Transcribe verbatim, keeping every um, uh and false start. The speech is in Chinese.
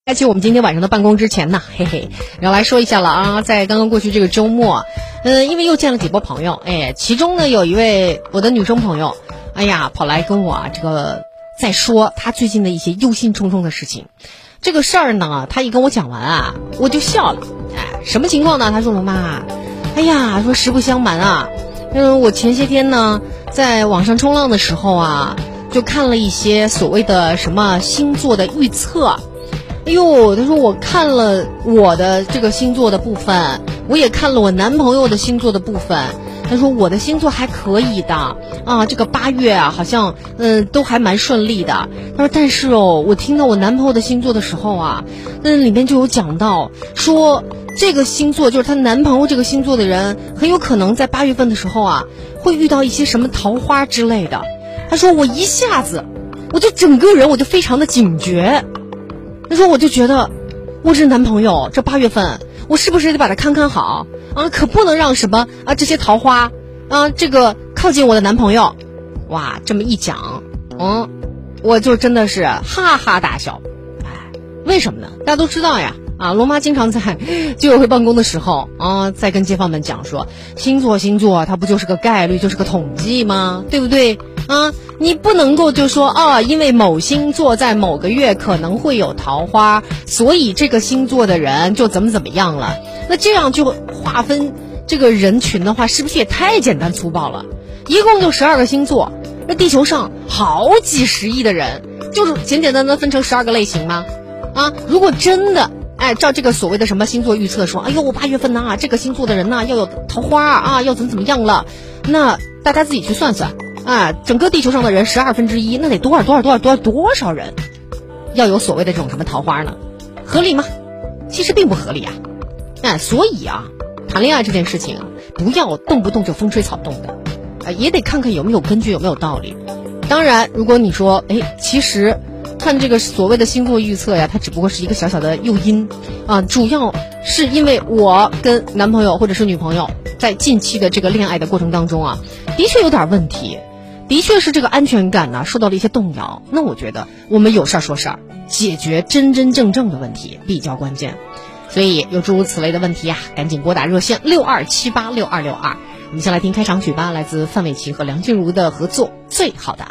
开启我们今天晚上的办公之前呢，嘿嘿，要来说一下了啊，在刚刚过去这个周末，嗯，因为又见了几波朋友，哎，其中呢有一位我的女生朋友，哎呀，跑来跟我啊这个在说她最近的一些忧心忡忡的事情。这个事儿呢，她一跟我讲完啊，我就笑了。哎，什么情况呢？她说：“龙妈，哎呀，说实不相瞒啊，嗯，我前些天呢在网上冲浪的时候啊，就看了一些所谓的什么星座的预测。”哎呦，他说我看了我的这个星座的部分，我也看了我男朋友的星座的部分。他说我的星座还可以的啊，这个八月啊，好像嗯都还蛮顺利的。他说但是哦，我听到我男朋友的星座的时候啊，嗯里面就有讲到说这个星座就是她男朋友这个星座的人，很有可能在八月份的时候啊，会遇到一些什么桃花之类的。他说我一下子，我就整个人我就非常的警觉。他说我就觉得我这男朋友这八月份我是不是得把他看看好啊，可不能让什么啊这些桃花啊这个靠近我的男朋友。哇，这么一讲，嗯，我就真的是哈哈大笑。哎，为什么呢？大家都知道呀，啊，龙妈经常在居委会办公的时候啊，在跟街坊们讲说，星座星座它不就是个概率，就是个统计吗？对不对啊？你不能够就说啊，因为某星座在某个月可能会有桃花，所以这个星座的人就怎么怎么样了。那这样就划分这个人群的话，是不是也太简单粗暴了？一共就十二个星座，那地球上好几十亿的人，就是简简单单分成十二个类型吗？啊，如果真的哎，照这个所谓的什么星座预测说，哎呦，八月份呐、啊，这个星座的人呐、啊、要有桃花啊，要怎么怎么样了，那大家自己去算算。啊，整个地球上的人十二分之一，那得多少多少多少多少多少人要有所谓的这种什么桃花呢？合理吗？其实并不合理啊！哎，所以啊，谈恋爱这件事情啊，不要动不动就风吹草动的，啊，也得看看有没有根据，有没有道理。当然，如果你说，哎，其实看这个所谓的星座预测呀，它只不过是一个小小的诱因啊，主要是因为我跟男朋友或者是女朋友在近期的这个恋爱的过程当中啊，的确有点问题。的确是这个安全感呢、啊、受到了一些动摇，那我觉得我们有事儿说事儿，解决真真正正的问题比较关键。所以有诸如此类的问题啊，赶紧拨打热线六二七八六二六二。我们先来听开场曲吧，来自范玮琪和梁静茹的合作《最好的爱》。